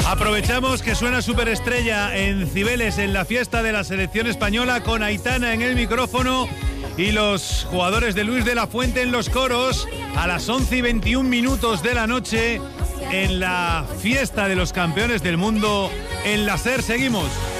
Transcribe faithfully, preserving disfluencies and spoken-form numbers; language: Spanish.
Aprovechamos que suena Superestrella en Cibeles en la fiesta de la selección española con Aitana en el micrófono y los jugadores de Luis de la Fuente en los coros a las once y veintiún minutos de la noche en la fiesta de los campeones del mundo en la SER. Seguimos.